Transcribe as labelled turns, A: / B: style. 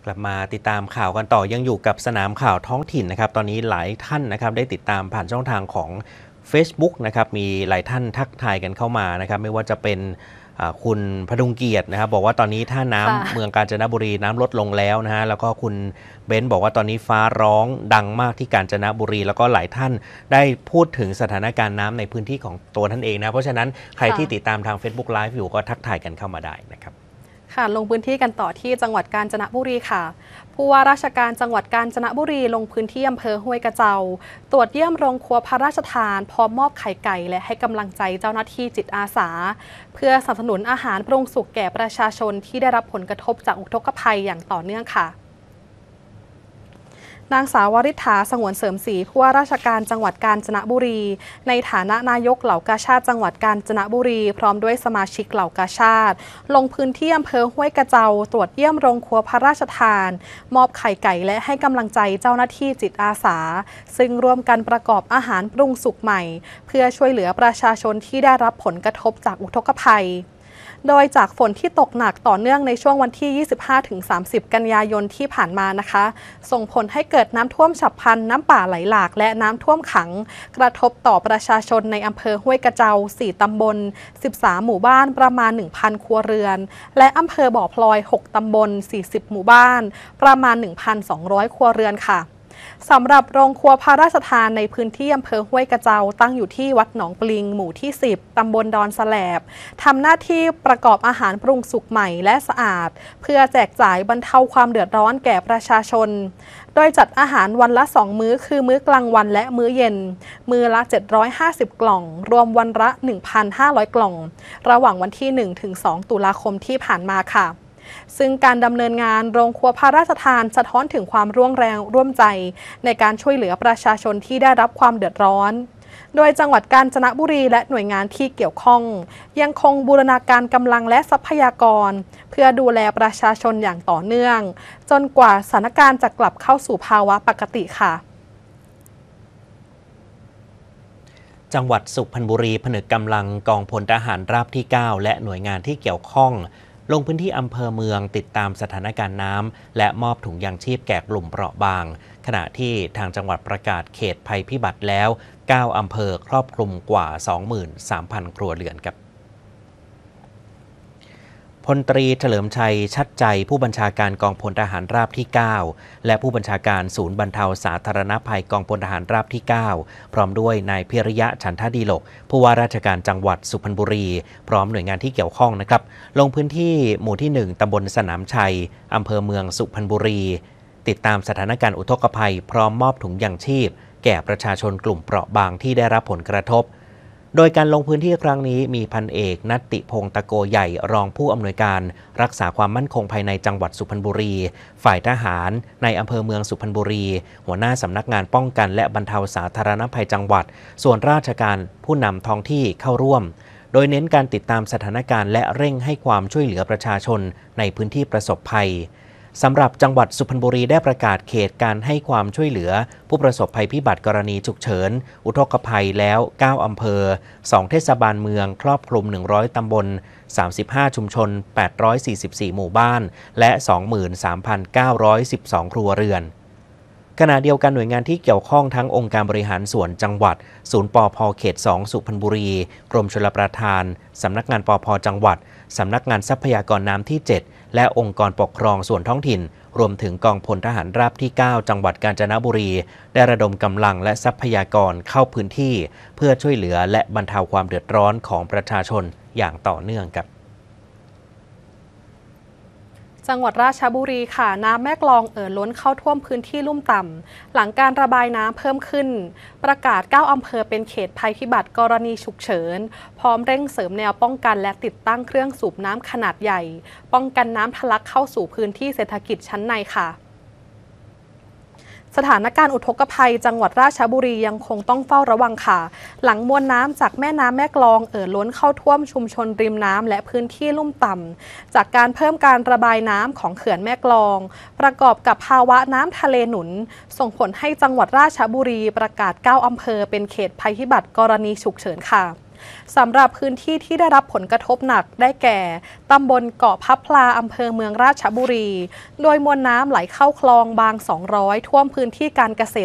A: ลับมาติดตามข่าวกันต่อยังอยู่กับสนามข่าวท้องถิ่นนะครับตอนนี้หลายท่านนะครับได้ติดตามผ่านช่องทางของ Facebook นะครับมีหลายท่านทักทายกันเข้ามานะครับไม่ว่าจะเป็นคุณพดุงเกียรตินะครับบอกว่าตอนนี้ท่าน้ำเมืองกาญจนบุรีน้ำลดลงแล้วนะฮะแล้วก็คุณเบนซ์บอกว่าตอนนี้ฟ้าร้องดังมากที่กาญจนบุรีแล้วก็หลายท่านได้พูดถึงสถานการณ์น้ำในพื้นที่ของตัวท่านเองนะเพราะฉะนั้นใครที่ติดตามทาง Facebook Live อยู่ก็ทักทายกันเข้ามาได้นะครับ
B: ค่ะลงพื้นที่กันต่อที่จังหวัดกาญจนบุรีค่ะผู้ว่าราชการจังหวัดกาญจนบุรีลงพื้นที่อำเภอห้วยกระเจ้าตรวจเยี่ยมโรงครัวพระราชทานพร้อมมอบไข่ไก่และให้กำลังใจเจ้าหน้าที่จิตอาสาเพื่อสนับสนุนอาหารปรุงสุกแก่ประชาชนที่ได้รับผลกระทบจากอุทกภัยอย่างต่อเนื่องค่ะนางสาววริษฐาสงวนเสริมศรีผู้ว่าราชการจังหวัดกาญจนบุรีในฐานะนายกเหล่ากาชาดจังหวัดกาญจนบุรีพร้อมด้วยสมาชิกเหล่ากาชาดลงพื้นที่อำเภอห้วยกระเจ้าตรวจเยี่ยมโรงครัวพระราชทานมอบไข่ไก่และให้กำลังใจเจ้าหน้าที่จิตอาสาซึ่งร่วมกันประกอบอาหารปรุงสุกใหม่เพื่อช่วยเหลือประชาชนที่ได้รับผลกระทบจากอุทกภัยโดยจากฝนที่ตกหนักต่อเนื่องในช่วงวันที่ 25-30 กันยายนที่ผ่านมานะคะส่งผลให้เกิดน้ำท่วมฉับพลันน้ำป่าไหลหลากและน้ำท่วมขังกระทบต่อประชาชนในอำเภอห้วยกระเจ้า 4 ตำบล 13 หมู่บ้านประมาณ 1,000 ครัวเรือนและอำเภอบ่อพลอย 6 ตำบล 40 หมู่บ้านประมาณ 1,200 ครัวเรือนค่ะสำหรับโรงครัวพระราชทานในพื้นที่อำเภอห้วยกระเจ้าตั้งอยู่ที่วัดหนองปลิงหมู่ที่ 10 ตำบลดอนแสลบทำหน้าที่ประกอบอาหารปรุงสุกใหม่และสะอาดเพื่อแจกจ่ายบรรเทาความเดือดร้อนแก่ประชาชนโดยจัดอาหารวันละ 2 มื้อคือมื้อกลางวันและมื้อเย็นมื้อละ 750 กล่องรวมวันละ 1,500 กล่องระหว่างวันที่ 1-2 ตุลาคมที่ผ่านมาค่ะซึ่งการดำเนินงานโรงครัวพระราชทานสะท้อนถึงความร่วมแรงร่วมใจในการช่วยเหลือประชาชนที่ได้รับความเดือดร้อนโดยจังหวัดกาญจนบุรีและหน่วยงานที่เกี่ยวข้องยังคงบูรณาการกำลังและทรัพยากรเพื่อดูแลประชาชนอย่างต่อเนื่องจนกว่าสถานการณ์จะกลับเข้าสู่ภาวะปกติค่ะ
A: จังหวัดสุพรรณบุรีผนึกกำลังกองพลทหารราบที่ 9 และหน่วยงานที่เกี่ยวข้องลงพื้นที่อำเภอเมืองติดตามสถานการณ์น้ำและมอบถุงยางชีพแก่กลุ่มเปราะบางขณะที่ทางจังหวัดประกาศเขตภัยพิบัติแล้ว9 อำเภอครอบคลุมกว่า 23,000 ครัวเรือนครับพลตรีเฉลิมชัยชัดใจผู้บัญชาการกองพลทหารราบที่ 9 และผู้บัญชาการศูนย์บรรเทาสาธารณภัยกองพลทหารราบที่ 9 พร้อมด้วยนายพิริยะฉันทดีโลกผู้ว่าราชการจังหวัดสุพรรณบุรีพร้อมหน่วยงานที่เกี่ยวข้องนะครับลงพื้นที่หมู่ที่ 1 ตำบลสนามชัยอำเภอเมืองสุพรรณบุรีติดตามสถานการณ์อุทกภัยพร้อมมอบถุงยางชีพแก่ประชาชนกลุ่มเปราะบางที่ได้รับผลกระทบโดยการลงพื้นที่ครั้งนี้มีพันเอกณัตติพงษ์ตะโกใหญ่รองผู้อำนวยการรักษาความมั่นคงภายในจังหวัดสุพรรณบุรีฝ่ายทหารในอำเภอเมืองสุพรรณบุรีหัวหน้าสำนักงานป้องกันและบรรเทาสาธารณภัยจังหวัดส่วนราชการผู้นำท้องที่เข้าร่วมโดยเน้นการติดตามสถานการณ์และเร่งให้ความช่วยเหลือประชาชนในพื้นที่ประสบภัยสำหรับจังหวัดสุพรรณบุรีได้ประกาศเขตการให้ความช่วยเหลือผู้ประสบภัยพิบัติกรณีฉุกเฉินอุทกภัยแล้ว 9 อำเภอ 2 เทศบาลเมืองครอบคลุม 100 ตำบล 35 ชุมชน 844 หมู่บ้านและ 23,912 ครัวเรือนขณะเดียวกันหน่วยงานที่เกี่ยวข้องทั้งองค์การบริหารส่วนจังหวัดศูนย์ปภ.เขต 2 สุพรรณบุรีกรมชลประทานสำนักงานปภ.จังหวัดสำนักงานทรัพยากรน้ำที่ 7 และองค์กรปกครองส่วนท้องถิ่นรวมถึงกองพลทหารราบที่ 9 จังหวัดกาญจนบุรีได้ระดมกำลังและทรัพยากรเข้าพื้นที่เพื่อช่วยเหลือและบรรเทาความเดือดร้อนของประชาชนอย่างต่อเนื่องครับ
B: จังหวัดราชบุรีค่ะน้ำแม่กลองล้นเข้าท่วมพื้นที่ลุ่มต่ำหลังการระบายน้ำเพิ่มขึ้นประกาศ 9 อำเภอเป็นเขตภัยพิบัติกรณีฉุกเฉินพร้อมเร่งเสริมแนวป้องกันและติดตั้งเครื่องสูบน้ำขนาดใหญ่ป้องกันน้ำทะลักเข้าสู่พื้นที่เศรษฐกิจชั้นในค่ะสถานการณ์อุทกภัยจังหวัดราชบุรียังคงต้องเฝ้าระวังค่ะหลังมวลน้ำจากแม่น้ำแม่กลองล้นเข้าท่วมชุมชนริมน้ำและพื้นที่ลุ่มต่ำจากการเพิ่มการระบายน้ำของเขื่อนแม่กลองประกอบกับภาวะน้ำทะเลหนุนส่งผลให้จังหวัดราชบุรีประกาศ 9 อำเภอเป็นเขตภัยพิบัติกรณีฉุกเฉินค่ะสำหรับพื้นที่ที่ได้รับผลกระทบหนักได้แก่ตำบลเกาะพับพลาอำเภอเมืองราชบุรีโดยมวลน้ำไหลเข้าคลองบาง200ท่วมพื้นที่การเกษตร